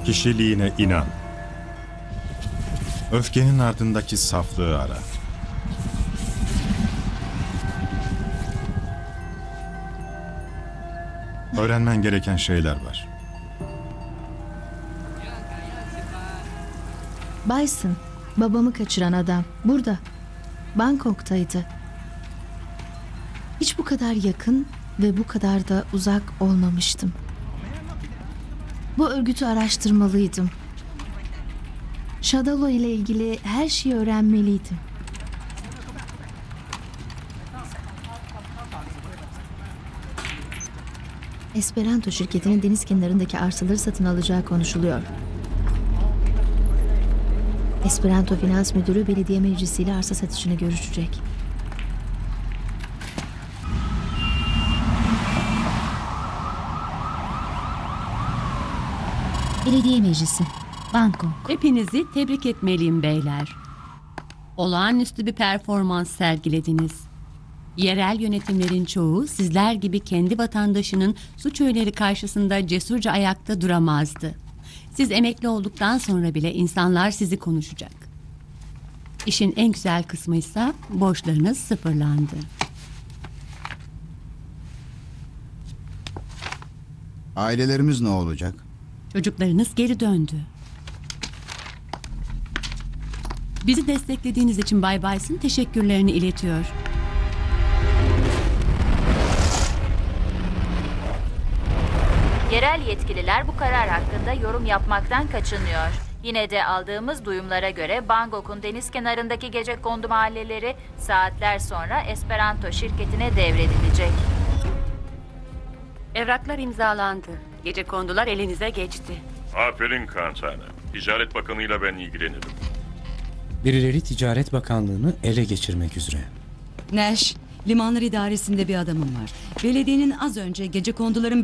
Kişiliğine inan. Öfkenin ardındaki saflığı ara. Öğrenmen gereken şeyler var. Bison, babamı kaçıran adam burada. Bangkok'taydı. Hiç bu kadar yakın ve bu kadar da uzak olmamıştım. Bu örgütü araştırmalıydım. Shadalo ile ilgili her şeyi öğrenmeliydim. Esperanto şirketinin deniz kenarındaki arsaları satın alacağı konuşuluyor. Esperanto Finans Müdürü belediye meclisiyle arsa satışını görüşecek. Belediye Meclisi, Bangkok. Hepinizi tebrik etmeliyim beyler. Olağanüstü bir performans sergilediniz. Yerel yönetimlerin çoğu sizler gibi kendi vatandaşının suç öğeleri karşısında cesurca ayakta duramazdı. Siz emekli olduktan sonra bile insanlar sizi konuşacak. İşin en güzel kısmıysa borçlarınız sıfırlandı. Ailelerimiz ne olacak? Çocuklarınız geri döndü. Bizi desteklediğiniz için Bay Bison teşekkürlerini iletiyor. Yerel yetkililer bu karar hakkında yorum yapmaktan kaçınıyor. Yine de aldığımız duyumlara göre Bangkok'un deniz kenarındaki gecekondu mahalleleri saatler sonra Esperanto şirketine devredilecek. Evraklar imzalandı. Gecekondular elinize geçti. Aferin Kantane. Ticaret Bakanı'yla ben ilgilenirim. Birileri Ticaret Bakanlığı'nı ele geçirmek üzere. Nash, limanlar idaresinde bir adamım var. Belediyenin az önce gecekonduların